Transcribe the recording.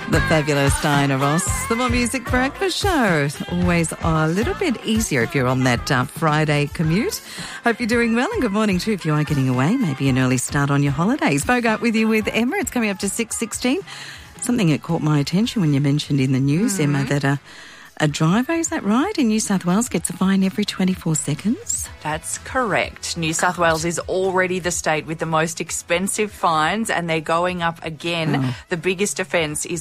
The fabulous Diana Ross, the More Music Breakfast Show. Always a little bit easier if you're on that Friday commute. Hope you're doing well, and good morning too if you are getting away. Maybe an early start on your holidays. Bogart with you with Emma. It's coming up to 6:16. Something that caught my attention when you mentioned in the news, Emma, that a driver, is that right, in New South Wales gets a fine every 24 seconds? That's correct. New South Wales is already the state with the most expensive fines, and they're going up again. The biggest offence is